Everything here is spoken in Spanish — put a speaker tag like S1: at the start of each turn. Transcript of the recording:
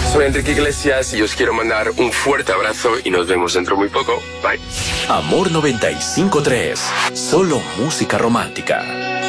S1: Soy Enrique Iglesias y os quiero mandar un fuerte abrazo y nos vemos dentro muy poco. Bye.
S2: Amor 95.3. Solo música romántica.